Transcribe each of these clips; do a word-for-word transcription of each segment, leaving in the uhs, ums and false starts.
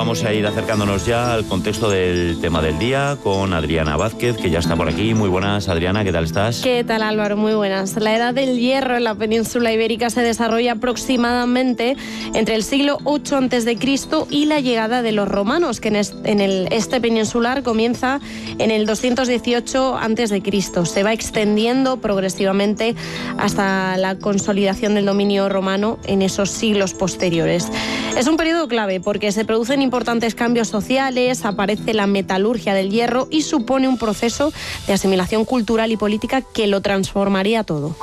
vamos a ir acercándonos ya al contexto del tema del día con Adriana Vázquez, que ya está por aquí. Muy buenas, Adriana, ¿qué tal estás? ¿Qué tal, Álvaro? Muy buenas. La edad del hierro en la península ibérica se desarrolla aproximadamente entre el siglo ocho antes de Cristo y la llegada de los romanos, que en, est- en el este peninsular comienza en el doscientos dieciocho antes de Cristo. Se va extendiendo progresivamente hasta la consolidación del dominio romano en esos siglos posteriores. Es un periodo clave porque se producen importantes cambios sociales, aparece la metalurgia del hierro y supone un proceso de asimilación cultural y política que lo transformaría todo.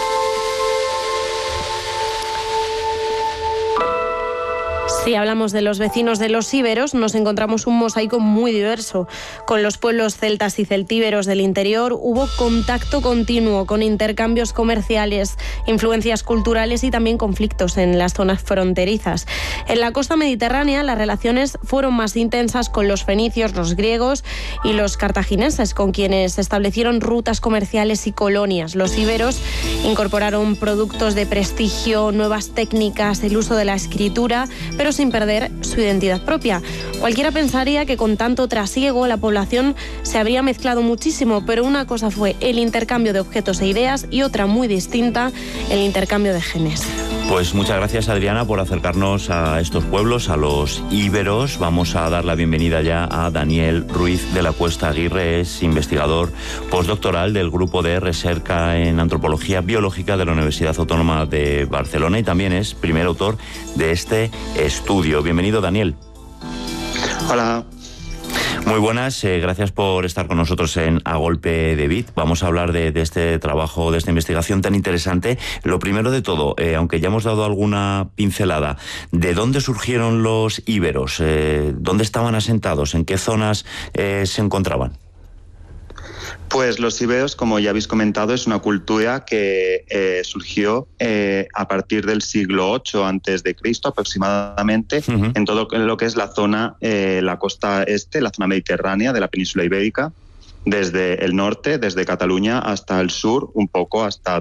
Si hablamos de los vecinos de los íberos, nos encontramos un mosaico muy diverso. Con los pueblos celtas y celtíberos del interior hubo contacto continuo con intercambios comerciales, influencias culturales y también conflictos en las zonas fronterizas. En la costa mediterránea las relaciones fueron más intensas con los fenicios, los griegos y los cartagineses, con quienes se establecieron rutas comerciales y colonias. Los íberos incorporaron productos de prestigio, nuevas técnicas, el uso de la escritura, pero sin perder su identidad propia. Cualquiera pensaría que con tanto trasiego la población se habría mezclado muchísimo, pero una cosa fue el intercambio de objetos e ideas y otra muy distinta, el intercambio de genes. Pues muchas gracias, Adriana, por acercarnos a estos pueblos, a los íberos. Vamos a dar la bienvenida ya a Daniel Ruiz de la Cuesta Aguirre, es investigador postdoctoral del Grupo de Recerca en Antropología Biológica de la Universidad Autónoma de Barcelona y también es primer autor de este estudio. Bienvenido, Daniel. Hola. Muy buenas, eh, gracias por estar con nosotros en A Golpe de Bit. Vamos a hablar de, de este trabajo, de esta investigación tan interesante. Lo primero de todo, eh, aunque ya hemos dado alguna pincelada, ¿de dónde surgieron los íberos? Eh, ¿Dónde estaban asentados? ¿En qué zonas eh, se encontraban? Pues los íberos, como ya habéis comentado, es una cultura que eh, surgió eh, a partir del siglo ocho antes de Cristo aproximadamente, uh-huh. en todo lo que es la zona, eh, la costa este, la zona mediterránea de la península ibérica, desde el norte, desde Cataluña hasta el sur, un poco hasta